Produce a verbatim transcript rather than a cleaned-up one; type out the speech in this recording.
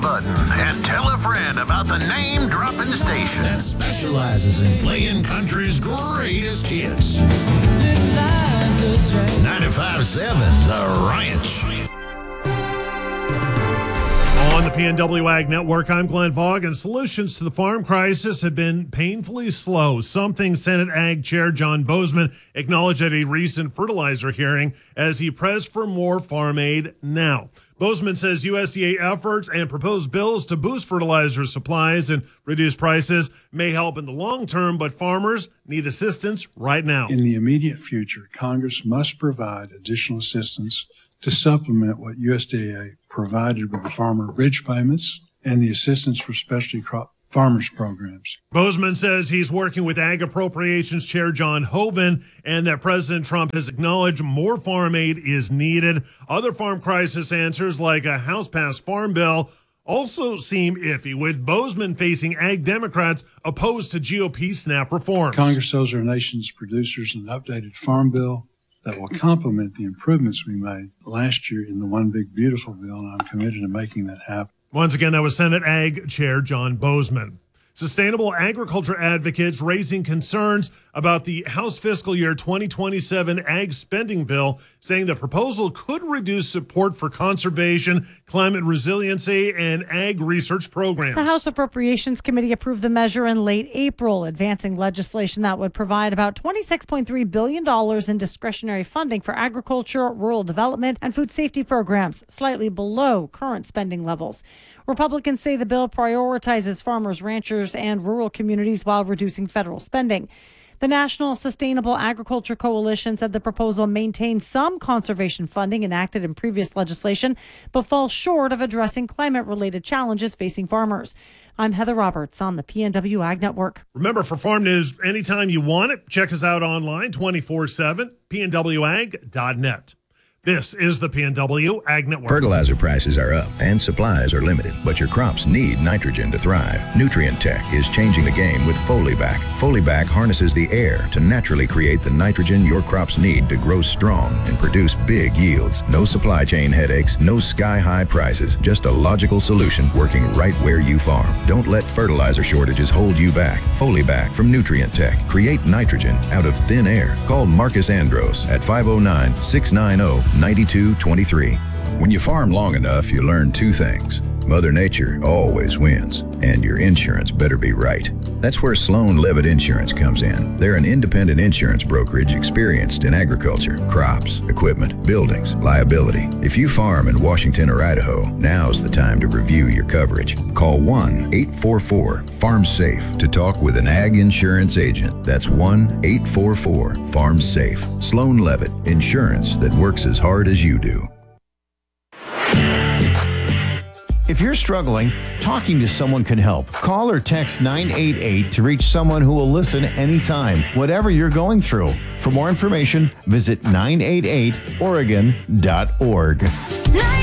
button and tell a friend about the name-dropping station that specializes in playing country's greatest hits. ninety-five point seven The Ranch. On the P N W Ag Network, I'm Glenn Vaughn, and solutions to the farm crisis have been painfully slow. Something Senate Ag Chair John Boozman acknowledged at a recent fertilizer hearing as he pressed for more farm aid now. Boozman says U S D A efforts and proposed bills to boost fertilizer supplies and reduce prices may help in the long term, but farmers need assistance right now. In the immediate future, Congress must provide additional assistance to supplement what U S D A provided with the farmer bridge payments and the assistance for specialty crop farmers programs. Boozman says he's working with Ag Appropriations Chair John Hoeven and that President Trump has acknowledged more farm aid is needed. Other farm crisis answers like a House-passed farm bill also seem iffy, with Boozman facing Ag Democrats opposed to G O P SNAP reforms. Congress owes our nation's producers an updated farm bill that will complement the improvements we made last year in the One Big Beautiful Bill, and I'm committed to making that happen. Once again, that was Senate Ag Chair John Boozman. Sustainable agriculture advocates raising concerns about the House fiscal year twenty twenty-seven ag spending bill, saying the proposal could reduce support for conservation, climate resiliency, and ag research programs. The House Appropriations Committee approved the measure in late April, advancing legislation that would provide about twenty-six point three billion dollars in discretionary funding for agriculture, rural development, and food safety programs, slightly below current spending levels. Republicans say the bill prioritizes farmers, ranchers, and rural communities while reducing federal spending. The National Sustainable Agriculture Coalition said the proposal maintains some conservation funding enacted in previous legislation, but falls short of addressing climate-related challenges facing farmers. I'm Heather Roberts on the P N W Ag Network. Remember, for farm news anytime you want it, check us out online twenty-four seven, P N W ag dot net. This is the P N W Ag Network. Fertilizer prices are up and supplies are limited, but your crops need nitrogen to thrive. Nutrient Tech is changing the game with Folibac. Folibac harnesses the air to naturally create the nitrogen your crops need to grow strong and produce big yields. No supply chain headaches, no sky-high prices, just a logical solution working right where you farm. Don't let fertilizer shortages hold you back. Folibac from Nutrient Tech. Create nitrogen out of thin air. Call Marcus Andros at five oh nine, six nine oh, ninety-two twenty-three. When you farm long enough, you learn two things. Mother Nature always wins, and your insurance better be right. That's where Sloan Levitt Insurance comes in. They're an independent insurance brokerage experienced in agriculture, crops, equipment, buildings, liability. If you farm in Washington or Idaho, now's the time to review your coverage. Call one eight four four farm safe to talk with an ag insurance agent. That's one eight four four farm safe. Sloan Levitt, insurance that works as hard as you do. If you're struggling, talking to someone can help. Call or text nine eight eight to reach someone who will listen anytime, whatever you're going through. For more information, visit nine eight eight oregon dot org.